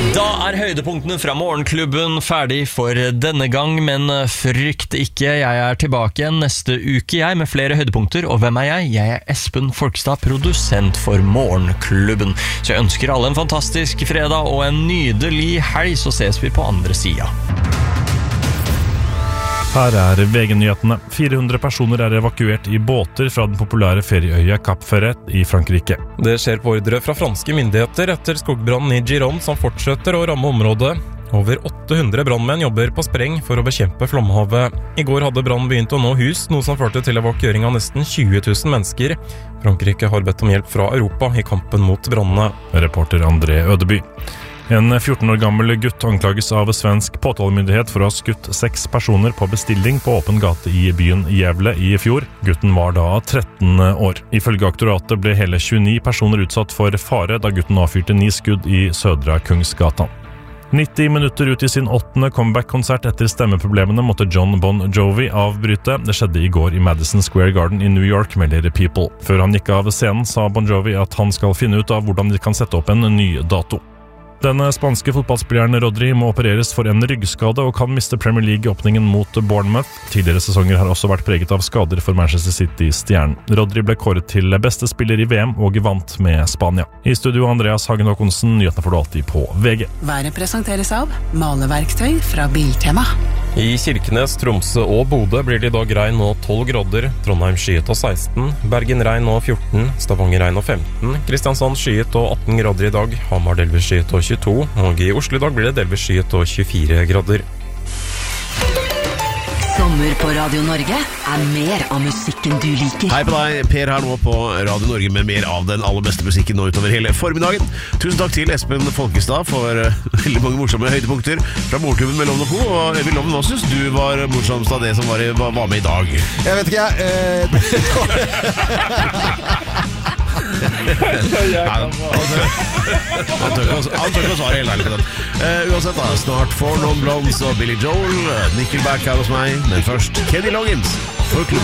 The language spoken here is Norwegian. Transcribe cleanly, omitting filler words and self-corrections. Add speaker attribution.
Speaker 1: Da høydepunktene fra Morgenklubben ferdig for denne gang, men frykt ikke, jeg tilbake igjen neste uke med flere høydepunkter. Og hvem jeg? Jeg Espen Folkestad, produsent for Morgenklubben. Så jeg ønsker alle en fantastisk fredag og en nydelig helg, så ses vi på andre sida.
Speaker 2: Her VG-nyhetene. 400 personer evakuert i båter fra den populære ferieøya Cap Ferret i Frankrike.
Speaker 3: Det skjer på ordre fra franske myndigheter etter skogbrannen i Gironde som fortsetter å ramme området. Over 800 brannmenn jobber på spreng for å bekjempe flomhavet. I går hadde brannen begynt å nå hus, noe som førte til evakuering av nesten 20 000 mennesker. Frankrike har bedt om hjelp fra Europa i kampen mot brannene.
Speaker 2: Reporter André Ødeby. En 14 år gammel gutt anklages av svensk påtalemyndighet for å ha skutt 6 personer på bestilling på åpen gate i byen Gävle i fjor. Gutten var da 13 år. Ifølge aktoratet ble hele 29 personer utsatt for fare da gutten avfyrte 9 skudd i Södra Kungsgatan. 90 minutter ut i sin 8. comeback-konsert etter stemmeproblemene måtte John Bon Jovi avbryte. Det skjedde i går i Madison Square Garden i New York, melder People. Før han gikk av scenen sa Bon Jovi at han skal finne ut av hvordan de kan sette opp en ny dato. Den spanske fotballspilleren Rodri må opereres for en ryggskade og kan miste Premier League-åpningen mot Bournemouth. Tidligere sesonger har også vært preget av skader for Manchester City-stjernen. Rodri ble kåret til beste spiller i VM og vant med Spania. I studio Andreas Hagen Håkonsen, nyhetene får du alltid på VG.
Speaker 4: Været presenteres av maleverktøy fra Biltema.
Speaker 3: I Kirkenes, Tromsø og Bodø blir det i dag regn og 12 grader, Trondheim skyet og 16, Bergen regn og 14, Stavanger regn og 15, Kristiansand skyet og 18 grader i dag, Hamar delvis skyet og 22, og i Oslo i dag blir det delvis skyet og 24 grader.
Speaker 5: Sommer på Radio Norge mer av musikken du liker.
Speaker 6: Hei på deg, Per her nå på Radio Norge med mer av den aller beste musikken nå utover hele formiddagen. Tusen takk til Espen Folkestad for veldig mange morsomme høydepunkter fra Morgenklubben med Loven og Co. Og Øyvind Loven, hva synes du var morsomst av det som var med i dag?
Speaker 7: Jeg vet ikke,
Speaker 6: Han tør ikke å svare helt ærlig på den. Uansett da, snart får noen Blondes og Billy Joel, Nickelback her hos meg, men først Kenny Loggins for klubben.